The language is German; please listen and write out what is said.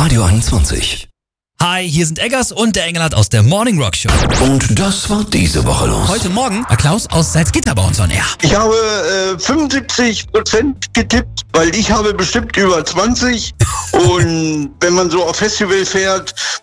Radio 21. Hi, hier sind Eggers und der Engelhardt aus der Morning Rock Show. Und das war diese Woche los. Heute Morgen war Klaus aus Salzgitter bei uns on Air. Ich habe 75% getippt, weil ich habe bestimmt über 20. Und wenn man so auf Festival fährt,